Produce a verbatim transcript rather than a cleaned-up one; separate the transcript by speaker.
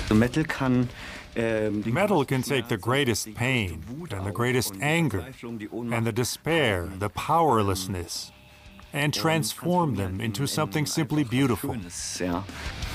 Speaker 1: Metal can
Speaker 2: Metal can take the greatest pain and the greatest anger and the despair, the powerlessness, and transform them into something simply beautiful.